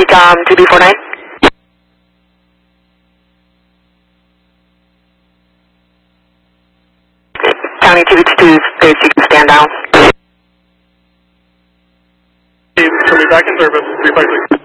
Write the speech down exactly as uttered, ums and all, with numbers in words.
T-Com two B four nine. County two B two space, you can stand down. Coming back in service, three five six.